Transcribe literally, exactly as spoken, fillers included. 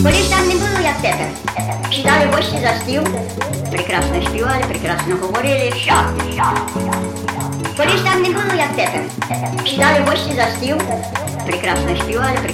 Коли ж там не було, як тепер. Сідали гості за стіл, прекрасно співали, прекрасно говорили, що? Коли ж там не було, як тепер. Сідали гості за стіл, прекрасно співали, прекрасно